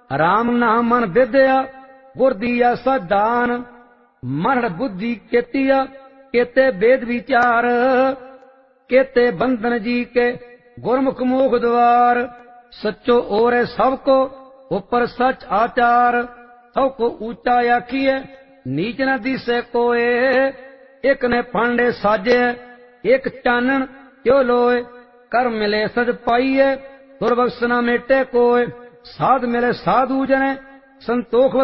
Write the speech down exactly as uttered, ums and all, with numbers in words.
राम नाम मन विद्या गुर दिया सदान। मन बुद्धि केतिया केते वेद विचार। केते बंधन जी के गुरमुख मोख द्वार। सच्चो ओर सबको ऊपर सच आचार। सबको ऊंचा आखिए नीच न दिसे कोय। एक ने पांडे साजे एक चानन क्यों लोए। कर मिले सज पाइए दुर्बख्श न मेटे कोय। साध मिले साधु जने संतोख